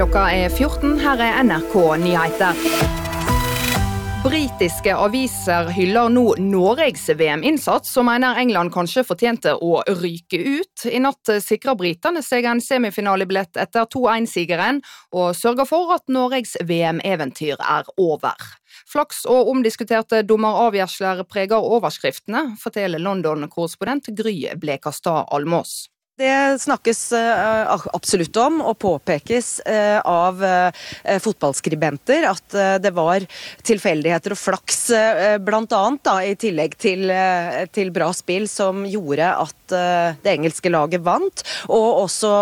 Klokka 14, her NRK Nyheter. Britiske aviser hyller nå Norges VM-innsats, og mener England kanskje fortjente å ryke ut. I natt sikrer britene seg en semifinalebillett etter 2-1-sigeren, og sørger for at Norges VM-eventyr er over. Flaks og omdiskuterte dommeravgjørelser preger overskriftene, forteller London-korrespondent Gry Blekastad Almås. Det snakkes absolutt om og påpekes av fotballskribenter at det var tilfeldigheter og flaks blant annet da, i tillegg til bra spill som gjorde at det engelske laget vant, og også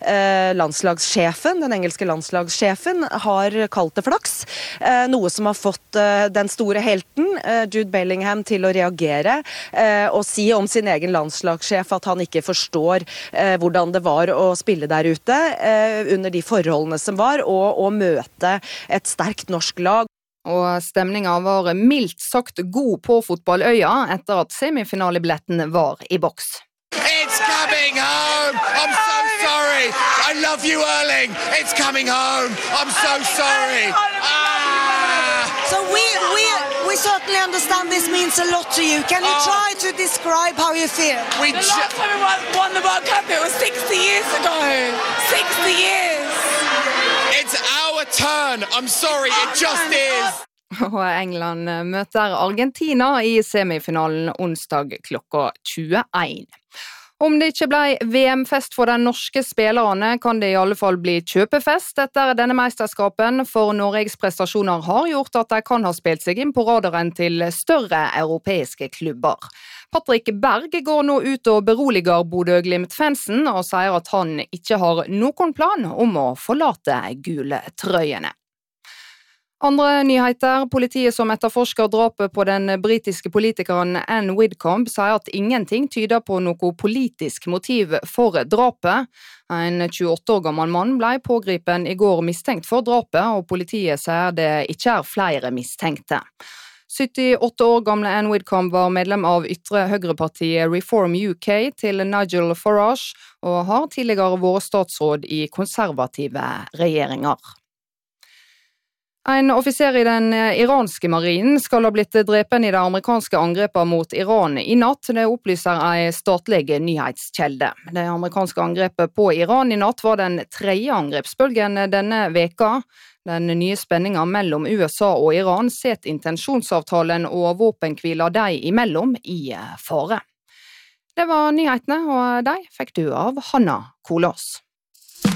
den engelske landslagssjefen har kalt det flaks, noe som har fått den store helten Jude Bellingham til å reagere og si om sin egen landslagssjef at han ikke forstår hvordan det var å spille der ute under de forholdene som var, og å møte et sterkt norsk lag. Og stemningen var mildt sagt god på fotballøya etter at semifinalebilletten var i boks. It's coming home! I'm so sorry! I love you, Erling! It's coming home! I'm so sorry! So we certainly understand this means a lot to you. Can you try to describe how you feel? The last time we won the World Cup, it was 60 years ago. 60 years! It's our turn! I'm sorry, it just is! Og England møter Argentina i semifinalen onsdag klokka 21. Om det ikke ble VM-fest for de norske spillerne, kan det i alle fall bli kjøpefest etter denne mesterskapen, for Norges prestasjoner har gjort at de kan ha spilt seg inn på radaren til større europeiske klubber. Patrick Berg går nå ut og beroliger Bodø Glimt-fansen og sier at han ikke har noen plan om å forlate gule trøyene. Andre nyheter. Politiet som etterforsker drapet på den britiske politikeren Anne Widdecombe sier at ingenting tyder på noe politisk motiv for drapet. En 28 år gammel mann ble pågripen i går mistenkt for drapet, og politiet sier det ikke er flere mistenkte. 78 år gamle Anne Widdecombe var medlem av ytre høyrepartiet Reform UK til Nigel Farage, og har tidligere vært statsråd i konservative regjeringer. En offiser i den iranske marinen skal ha blitt drepen i det amerikanske angrepet mot Iran i natt. Det opplyser en statlig nyhetskjelde. Det amerikanske angrepet på Iran i natt var den 3. angrepsbølgen denne veka. Den nye spenningen mellom USA og Iran set intensjonsavtalen og våpenhvila de imellom i fare. Det var nyhetene, og de fikk du av Hanna Kolås.